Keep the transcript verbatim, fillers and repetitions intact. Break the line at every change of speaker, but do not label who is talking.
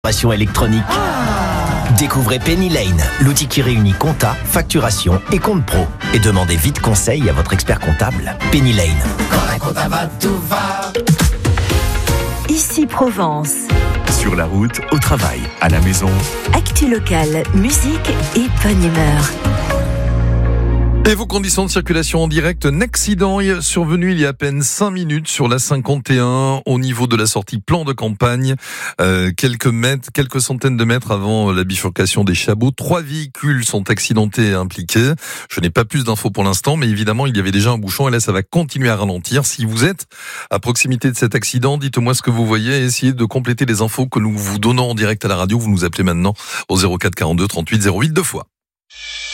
Facturation électronique. Découvrez Penny Lane, l'outil qui réunit compta, facturation et compte pro. Et demandez vite conseil à votre expert comptable. Penny Lane.
Quand la compta va, tout va.
Ici Provence.
Sur la route, au travail, à la maison.
Actu locale, musique et bonne humeur.
Et vos conditions de circulation en direct, un accident survenu il y a à peine cinq minutes sur la cinquante et un au niveau de la sortie plan de campagne, euh, quelques mètres, quelques centaines de mètres avant la bifurcation des Chabots. Trois véhicules sont accidentés et impliqués. Je n'ai pas plus d'infos pour l'instant, mais évidemment il y avait déjà un bouchon et là ça va continuer à ralentir. Si vous êtes à proximité de cet accident, dites-moi ce que vous voyez et essayez de compléter les infos que nous vous donnons en direct à la radio. Vous nous appelez maintenant au zéro quatre quarante-deux trente-huit zéro huit deux fois.